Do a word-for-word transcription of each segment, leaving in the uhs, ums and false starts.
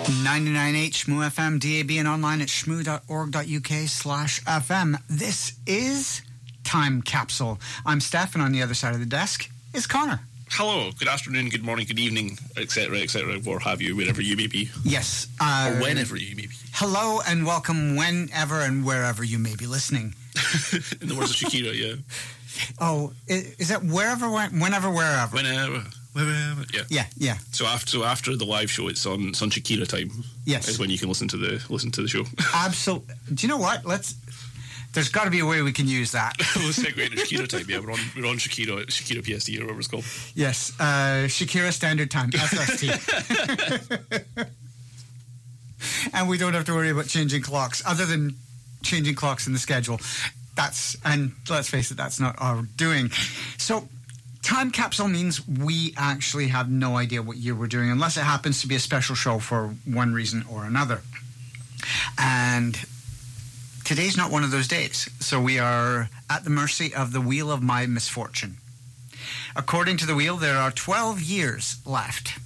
ninety-nine point eight Shmoo F M, D A B, and online at shmoo.org.uk slash FM. This is Time Capsule. I'm Steph, and on the other side of the desk is Connor. Hello, good afternoon, good morning, good evening, et cetera, et cetera, or have you, wherever you may be. Yes. Uh, or whenever you may be. Hello and welcome whenever and wherever you may be listening. In the words of Shakira, yeah. Oh, is, is that wherever, whenever, wherever? Whenever. Whenever, yeah. Yeah, yeah. So after so after the live show, it's on, it's on Shakira time. Yes. Is when you can listen to the listen to the show. Absolutely. Do you know what? Let's... There's got to be a way we can use that. We'll segue to Shakira time. Yeah, we're on we're on Shakira Shakira P S T or whatever it's called. Yes, uh, Shakira Standard Time S S T. And we don't have to worry about changing clocks, other than changing clocks in the schedule. That's and let's face it, that's not our doing. So, Time Capsule means we actually have no idea what year we're doing, unless it happens to be a special show for one reason or another. And today's not one of those days, so we are at the mercy of the wheel of my misfortune. According to the wheel, there are twelve years left.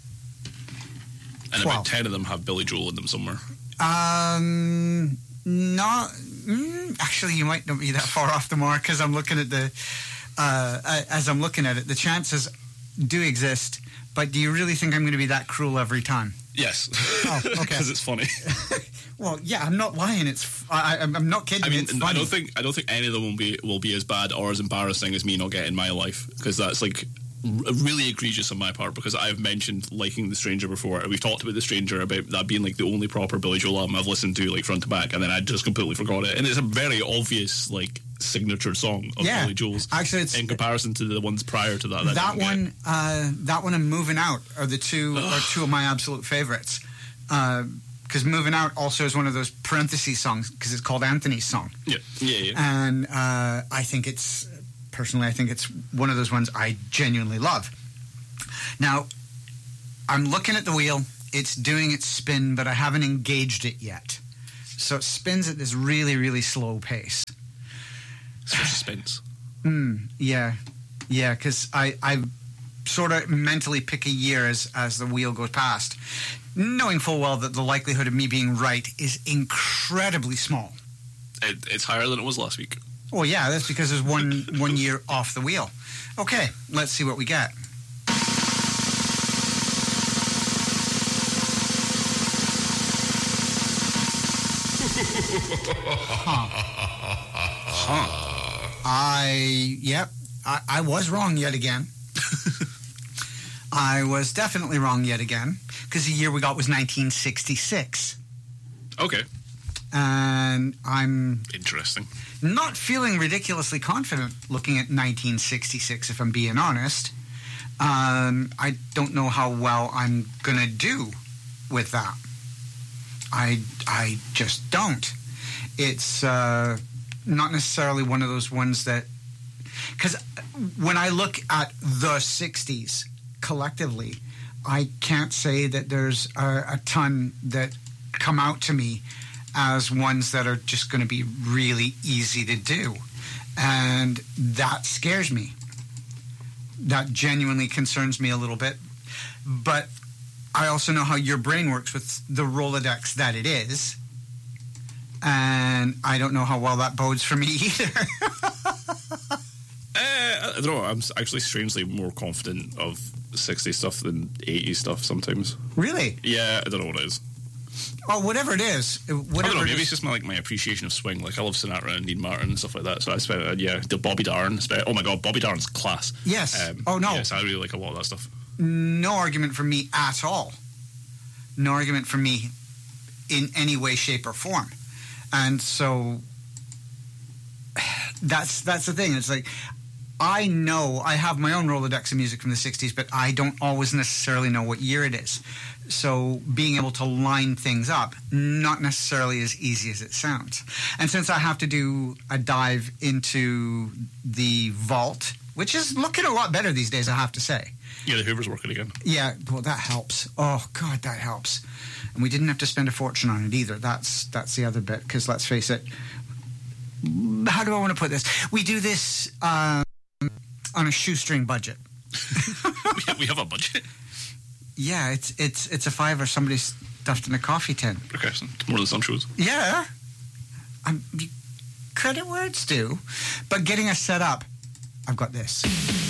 And about ten of them have Billy Joel in them somewhere. Um, not... Mm, actually, you might not be that far off the mark, because I'm looking at the... Uh, as I'm looking at it, the chances do exist, but do you really think I'm going to be that cruel every time? Yes. Oh, okay. Because it's funny. Well, yeah, I'm not lying. It's I, I'm not kidding. I mean, it's funny. I don't think I don't think any of them will be will be as bad or as embarrassing as me not getting my life, because that's like r- really egregious on my part, because I've mentioned liking The Stranger before. We've talked about The Stranger, about that being like the only proper Billy Joel album I've listened to like front to back, and then I just completely forgot it. And it's a very obvious like signature song of yeah. Billy Joel's. Actually, it's, in comparison to the ones prior to that. That, that one, uh, that one, and Moving Out are the two are two of my absolute favorites. Because uh, Moving Out also is one of those parentheses songs, because it's called Anthony's song. Yeah, yeah, yeah. And uh, I think it's, personally, I think it's one of those ones I genuinely love. Now, I'm looking at the wheel. It's doing its spin, but I haven't engaged it yet. So it spins at this really, really slow pace. It's for suspense. Mm, yeah, yeah, because I, I sort of mentally pick a year as, as the wheel goes past, knowing full well that the likelihood of me being right is incredibly small. It, it's higher than it was last week. Well, yeah, that's because there's one one year off the wheel. Okay, let's see what we get. huh. Huh. I, yep, I, I was wrong yet again. I was definitely wrong yet again, because the year we got was nineteen sixty-six. Okay. And I'm... Interesting. Not feeling ridiculously confident looking at nineteen sixty-six, if I'm being honest. Um, I don't know how well I'm going to do with that. I, I just don't. It's... Uh, not necessarily one of those ones that... Because when I look at the sixties collectively, I can't say that there's a, a ton that come out to me as ones that are just going to be really easy to do. And that scares me. That genuinely concerns me a little bit. But I also know how your brain works with the Rolodex that it is. And I don't know how well that bodes for me either. uh, I don't know. I'm actually strangely more confident of sixties stuff than eighties stuff sometimes. Really? Yeah, I don't know what it is. Oh, whatever it is. Whatever I don't know. it Maybe is. it's just my like my appreciation of swing. Like I love Sinatra and Dean Martin and stuff like that. So I spent uh, yeah, the Bobby Darin. Spent, oh my god, Bobby Darin's class. Yes. Um, oh no. Yes, I really like a lot of that stuff. No argument from me at all. No argument from me in any way, shape, or form. And so that's that's the thing. It's like I know I have my own Rolodex of music from the sixties, but I don't always necessarily know what year it is. So being able to line things up, not necessarily as easy as it sounds. And since I have to do a dive into the vault, which is looking a lot better these days, I have to say. Yeah, the Hoover's working again. Yeah, well, that helps. Oh, God, that helps. And we didn't have to spend a fortune on it either. That's that's the other bit, because let's face it, how do I want to put this? We do this um, on a shoestring budget. we have a budget? Yeah, it's it's it's a fiver. Somebody's stuffed in a coffee tin. Okay, so more than some shows. Yeah. I'm, credit where it's due. But getting us set up, I've got this.